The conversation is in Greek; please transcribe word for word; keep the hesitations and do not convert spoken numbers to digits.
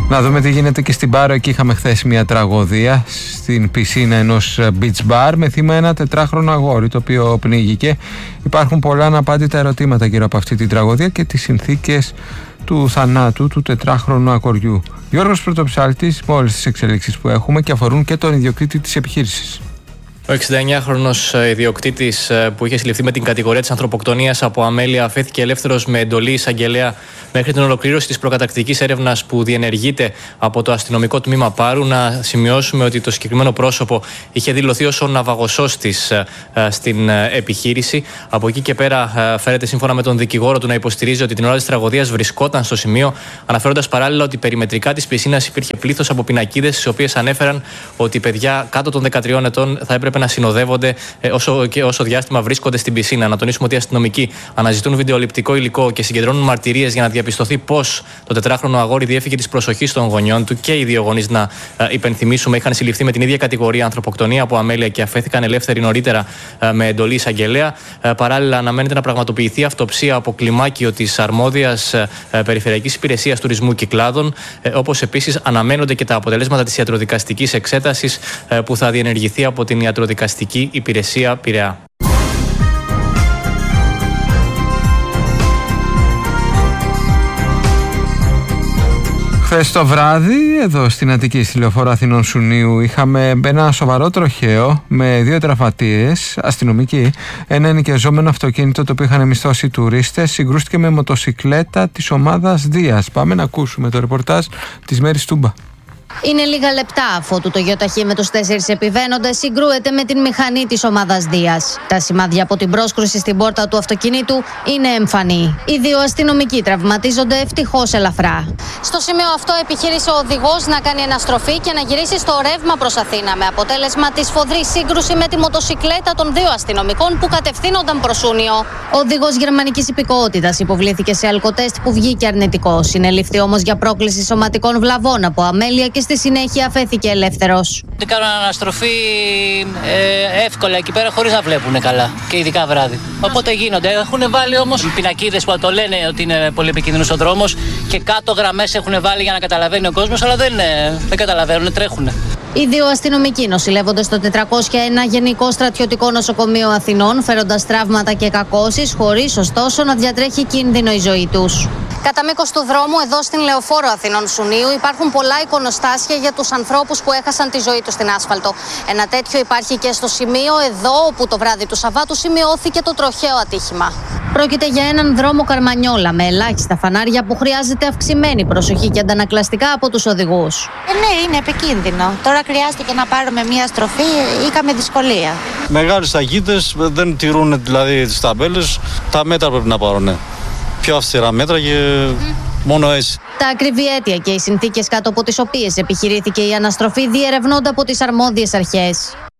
Να δούμε τι γίνεται και στην Πάρο. Εκεί είχαμε χθες μια τραγωδία στην πισίνα ενός beach bar με θύμα ένα τετράχρονο αγόρι το οποίο πνίγηκε. Υπάρχουν πολλά αναπάντητα ερωτήματα γύρω από αυτή την τραγωδία και τις συνθήκες του θανάτου του τετράχρονου αγοριού. Γιώργος Πρωτοψάλτης με όλες τις εξελίξεις που έχουμε και αφορούν και τον ιδιοκτήτη της επιχείρησης. Ο εξηνταεννιάχρονος ιδιοκτήτης που είχε συλληφθεί με την κατηγορία της ανθρωποκτονίας από αμέλεια αφέθηκε ελεύθερος με εντολή εισαγγελέα μέχρι την ολοκλήρωση της προκαταρκτικής έρευνας που διενεργείται από το αστυνομικό τμήμα Πάρου. Να σημειώσουμε ότι το συγκεκριμένο πρόσωπο είχε δηλωθεί ως ο ναυαγοσός της στην επιχείρηση. Από εκεί και πέρα φέρεται σύμφωνα με τον δικηγόρο του να υποστηρίζει ότι την ώρα της τραγωδίας βρισκόταν στο σημείο, αναφέροντας παράλληλα ότι περιμετρικά της πισίνας υπήρχε πλήθος από πινακίδες, στις οποίες ανέφεραν ότι παιδιά κάτω των δεκατριών ετών θα έπρεπε να συνοδεύονται όσο, και όσο διάστημα βρίσκονται στην πισίνα. Να τονίσουμε ότι οι αστυνομικοί αναζητούν βιντεοληπτικό υλικό και συγκεντρώνουν μαρτυρίες για να διαπιστωθεί πώς το τετράχρονο αγόρι διέφυγε της προσοχής των γονιών του. Και οι δύο γονείς, να υπενθυμίσουμε, είχαν συλληφθεί με την ίδια κατηγορία ανθρωποκτονία από αμέλεια και αφέθηκαν ελεύθεροι νωρίτερα με εντολή εισαγγελέα. Παράλληλα, αναμένεται να πραγματοποιηθεί αυτοψία από κλιμάκιο της αρμόδιας Περιφερειακής Υπηρεσίας Τουρισμού Κυκλάδων, όπως επίσης αναμένονται και τα αποτελέσματα της ιατροδικαστικής εξέτασης που θα διενεργηθεί από την Ιατροδικαστική Υπηρεσία Πειραιά. Χθες το βράδυ, εδώ στην Αττική, στη Λεωφόρο Αθηνών Σουνίου, είχαμε ένα σοβαρό τροχαίο με δύο τραυματίες αστυνομικοί. Ένα ενοικιαζόμενο αυτοκίνητο το οποίο είχαν μισθώσει τουρίστες συγκρούστηκε με μοτοσικλέτα της ομάδας Δίας. Πάμε να ακούσουμε το ρεπορτάζ της Μέρης Τούμπα. Είναι λίγα λεπτά αφότου το γιοταχή με τους τέσσερις επιβαίνοντες συγκρούεται με την μηχανή της ομάδας Δίας. Τα σημάδια από την πρόσκρουση στην πόρτα του αυτοκινήτου είναι εμφανή. Οι δύο αστυνομικοί τραυματίζονται ευτυχώς ελαφρά. Στο σημείο αυτό επιχείρησε ο οδηγός να κάνει αναστροφή και να γυρίσει στο ρεύμα προς Αθήνα, με αποτέλεσμα τη σφοδρή σύγκρουση με τη μοτοσικλέτα των δύο αστυνομικών που κατευθύνονταν προς Σούνιο. Ο οδηγός γερμανικής υπηκότητας υποβλήθηκε σε αλκοτέστ που βγήκε αρνητικός. Συνελήφθη όμως για πρόκληση σωματικών βλαβών από αμέλεια και στη συνέχεια αφέθηκε ελεύθερος. Κάνουν αναστροφή ε, εύκολα εκεί πέρα χωρίς να βλέπουν καλά και ειδικά βράδυ. Οπότε γίνονται. Έχουν βάλει όμως πινακίδες που το λένε ότι είναι πολύ επικίνδυνος ο δρόμος και κάτω γραμμές έχουν βάλει για να καταλαβαίνει ο κόσμος, αλλά δεν, δεν καταλαβαίνουν, τρέχουν. Οι δύο αστυνομικοί νοσηλεύονται στο τετρακόσια ένα Γενικό Στρατιωτικό Νοσοκομείο Αθηνών, φέροντας τραύματα και κακώσεις, χωρίς ωστόσο να διατρέχει κίνδυνο η ζωή τους. Κατά μήκος του δρόμου, εδώ στην Λεωφόρο Αθηνών Σουνίου, υπάρχουν πολλά εικονοστάσια για τους ανθρώπους που έχασαν τη ζωή τους στην άσφαλτο. Ένα τέτοιο υπάρχει και στο σημείο εδώ, όπου το βράδυ του Σαββάτου σημειώθηκε το τροχαίο ατύχημα. Πρόκειται για έναν δρόμο Καρμανιόλα με ελάχιστα φανάρια που χρειάζεται αυξημένη προσοχή και αντανακλαστικά από τους οδηγούς. Ε, ναι, είναι επικίνδυνο. Τώρα χρειάστηκε να πάρουμε μία στροφή, είχαμε δυσκολία. Μεγάλες ταχύτητες, δεν τηρούν δηλαδή τις ταμπέλες, τα μέτρα πρέπει να πάρουν. Πιο αυστηρά μέτρα και mm. μόνο έτσι. Τα ακριβή αίτια και οι συνθήκες κάτω από τις οποίες επιχειρήθηκε η αναστροφή διερευνώνται από τις αρμόδιες αρχές.